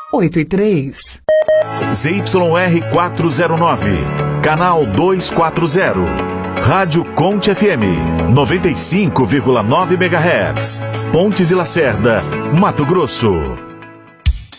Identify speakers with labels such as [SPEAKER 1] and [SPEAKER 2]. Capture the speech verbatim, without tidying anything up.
[SPEAKER 1] oito e três.
[SPEAKER 2] Z Y R quatrocentos e nove, canal duzentos e quarenta. Rádio Conte F M, noventa e cinco vírgula nove megahertz. Pontes e Lacerda, Mato Grosso.